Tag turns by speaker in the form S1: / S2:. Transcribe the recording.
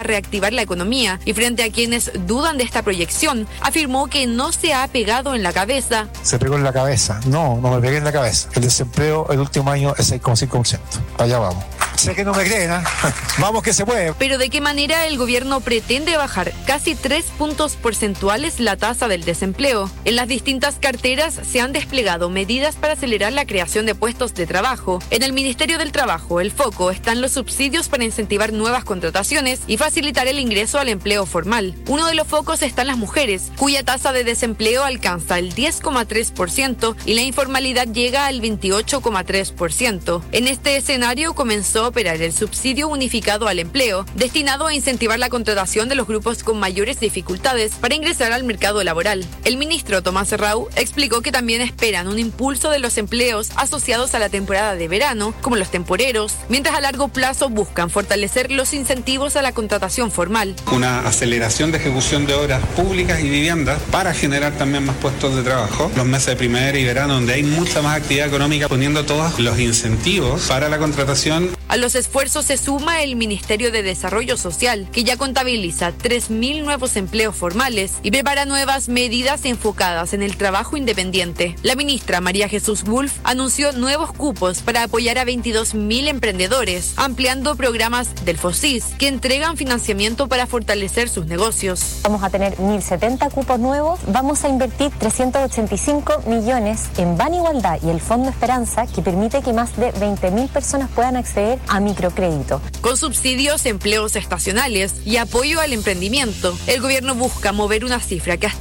S1: reactivar la economía y frente a quienes dudan de esta proyección, afirmó que no se ha pegado en la cabeza.
S2: Se pegó en la cabeza. No me pegué en la cabeza. El desempleo el último año es 6,5%. Allá vamos. Sé que no me creen, ¿eh? Vamos que se puede.
S1: Pero ¿de qué manera el gobierno pretende bajar casi 3 puntos porcentuales la tasa del desempleo? En las distintas carteras se han desplegado medidas para acelerar la creación de puestos de trabajo. En el Ministerio del Trabajo, el foco está en los subsidios para incentivar nuevas contrataciones y facilitar el ingreso al empleo formal. Uno de los focos está en las mujeres, cuya tasa de desempleo alcanza el 10,3% y la informalidad llega al 28,3%. En este escenario comenzó a operar el subsidio unificado al empleo, destinado a incentivar la contratación de los grupos con mayores dificultades para ingresar al mercado laboral. El ministro Tomás Serrau explicó que también esperan un impulso de los empleos asociados a la temporada de verano, como los temporeros, mientras a largo plazo buscan fortalecer los incentivos a la contratación formal.
S3: Una aceleración de ejecución de obras públicas y viviendas para generar también más puestos de trabajo. Los meses de primavera y verano, donde hay mucha más actividad económica, poniendo todos los incentivos para la contratación.
S1: A los esfuerzos se suma el Ministerio de Desarrollo Social, que ya contabiliza 3.000 nuevos empleos formales y prepara nuevas medidas enfocadas en el trabajo independiente. La ministra María Jesús Wolf anunció nuevos cupos para apoyar a 22.000 emprendedores, ampliando programas del FOSIS que entregan financiamiento para fortalecer sus negocios.
S4: Vamos a tener 1.070 cupos nuevos, vamos a invertir 385 millones en Ban Igualdad y el Fondo Esperanza, que permite que más de 20.000 personas puedan acceder a microcrédito.
S1: Con subsidios, empleos estacionales y apoyo al emprendimiento, el gobierno busca mover una cifra que hasta